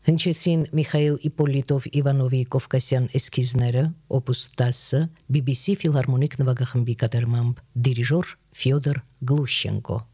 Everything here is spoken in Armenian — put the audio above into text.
Հնչեցին Միխայիլ Իպոլիտով Իվանովի Կովկասյան էսքիզները, օպուս 10, BBC ֆիլհարմոնիկ նվագախմբի կատարմամբ, դիրիժոր Ֆյոդոր Գլուշենկո։